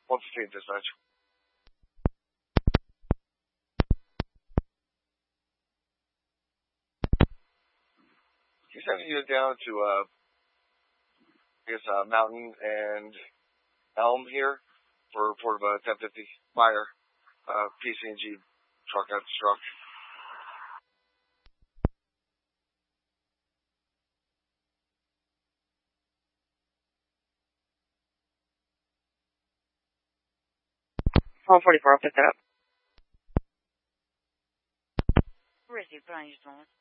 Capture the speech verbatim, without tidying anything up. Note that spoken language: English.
one fifteen dispatch. Can you send a unit down to, uh, I guess, uh, Mountain and Elm here for a report of a ten fifty fire, uh, P C and G truck got struck. one forty-four, I'll pick that up. Receive, Brian Houston.